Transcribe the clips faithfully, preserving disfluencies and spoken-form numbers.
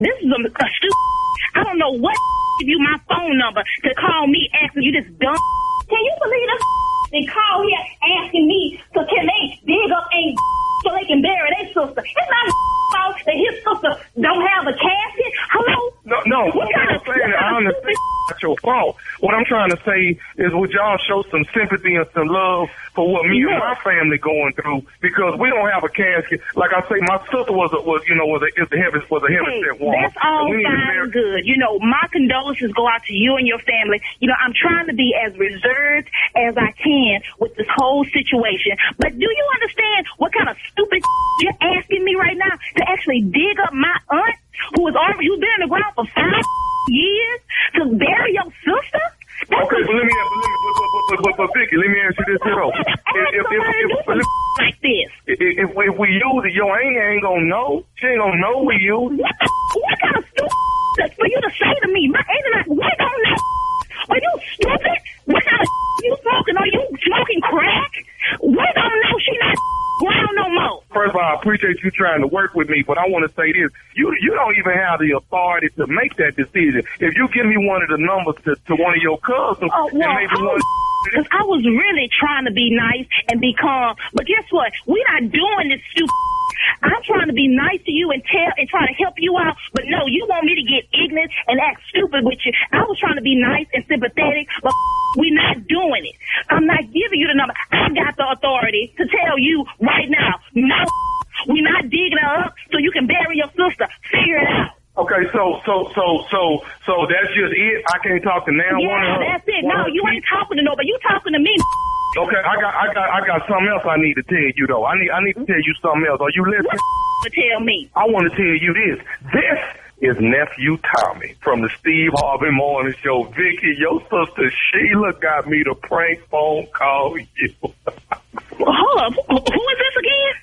This is a, a stupid. I don't know what give you my phone number to call me asking you this dumb. Can you believe this? They call here asking me, so can they dig up a so they can bury their sister? It's not fault that his sister don't have a casket. Hello? No, no. What I'm saying, I understand that's your fault. What I'm trying to say is, would y'all show some sympathy and some love for what me yeah. and my family going through? Because we don't have a casket. Like I say, my sister was a, was you know was a is the heaven was a heaven sent woman. That's all fine and good. You know, my condolences go out to you and your family. You know, I'm trying to be as reserved as I can with this whole situation. But do you understand what kind of stupid you're asking me right now to actually dig up my aunt who is already who's been in the ground for five years to bury your sister? That's okay, but let me, but, let me but, but, but, but, but Vicky, let me ask you this, though. If, if, if, if, if, like this. If, if, if we use it, your aunt ain't gonna know. She ain't gonna know we use it. What, the, what kind of stupid for you to say to me? My aunt and I, we don't know. Are you stupid? What kind of you smoking? Are you smoking crack? We don't know. She not ground no more. First of all, I appreciate you trying to work with me, but I want to say this. You you don't even have the authority to make that decision. If you give me one of the numbers to, to one of your cousins, oh, well, and maybe one... Because I was really trying to be nice and be calm. But guess what? We're not doing this stupid. I'm trying to be nice to you and tell and trying to help you out. But no, you want me to get ignorant and act stupid with you. I was trying to be nice and sympathetic, but we're not doing it. I'm not giving you the number. I got the authority to tell you right now, no, we're not digging her up so you can bury your sister. Figure it out. Okay, so so so so so that's just it. I can't talk to now. Yeah, one of her, that's it. No, you ain't talking to nobody. You talking to me. Okay, I got I got I got something else I need to tell you though. I need I need to tell you something else. Are you listening? What to tell me? I want to tell you this. This is Nephew Tommy from the Steve Harvey Morning Show. Vicky, your sister Sheila got me to prank phone call you. Hold up. Who is this again?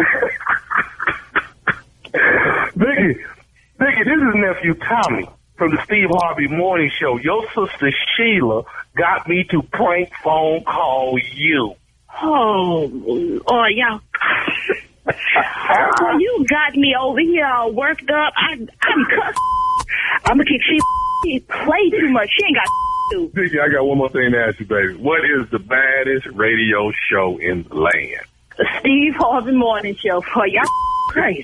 Vicky. Vicky, this is Nephew Tommy from the Steve Harvey Morning Show. Your sister Sheila got me to prank phone call you. Oh, oh, y'all. Well, you got me over here all worked up. I, I'm cussed. I'm gonna kick she. She play too much. She ain't got to. Vicky, I got one more thing to ask you, baby. What is the baddest radio show in the land? The Steve Harvey Morning Show. For y'all. Crazy.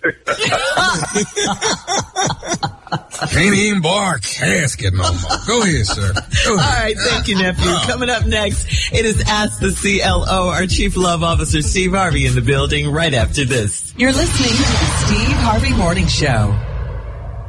Can't even bark. Ask it no more. Go ahead, sir. Go ahead. All right, thank you, nephew. Oh. Coming up next, it is Ask the C L O. Our Chief Love Officer, Steve Harvey, in the building right after this. You're listening to the Steve Harvey Morning Show.